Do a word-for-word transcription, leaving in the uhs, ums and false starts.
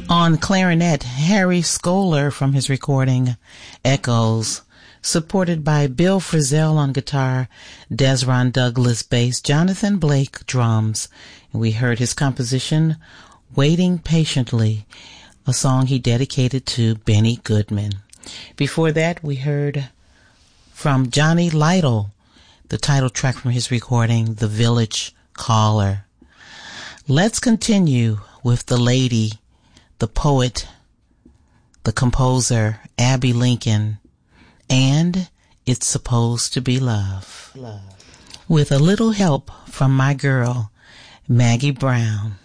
On clarinet, Harry Scholar from his recording Echoes, supported by Bill Frisell on guitar, Desron Douglas bass, Jonathan Blake drums. And we heard his composition, Waiting Patiently, a song he dedicated to Benny Goodman. Before that, we heard from Johnny Lytle, the title track from his recording, The Village Caller. Let's continue with the lady, the poet, the composer, Abby Lincoln, and It's Supposed to Be Love. Love. With a little help from my girl, Maggie Brown.